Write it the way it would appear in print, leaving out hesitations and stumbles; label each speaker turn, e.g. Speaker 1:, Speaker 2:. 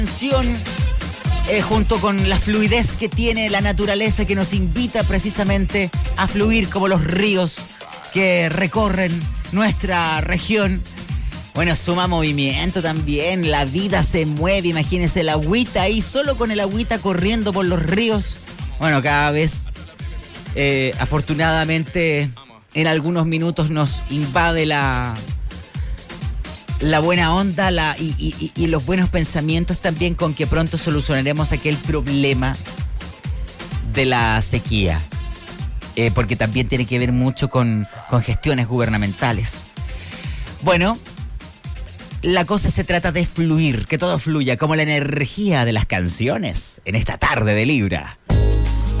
Speaker 1: canción, junto con la fluidez que tiene la naturaleza, que nos invita precisamente a fluir como los ríos que recorren nuestra región. Bueno, suma movimiento también, la vida se mueve, imagínense el agüita ahí, solo con el agüita corriendo por los ríos. Bueno, cada vez, afortunadamente, en algunos minutos nos invade la buena onda y los buenos pensamientos también, con que pronto solucionaremos aquel problema de la sequía, porque también tiene que ver mucho con gestiones gubernamentales. Bueno, la cosa se trata de fluir, que todo fluya como la energía de las canciones en esta tarde de Libra.